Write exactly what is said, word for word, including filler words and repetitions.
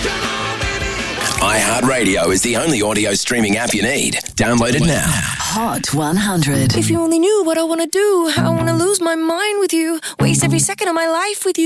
iHeartRadio is the only audio streaming app you need. Download it now. Hot one hundred. If you only knew what I want to do, how I want to lose my mind with you, waste every second of my life with you.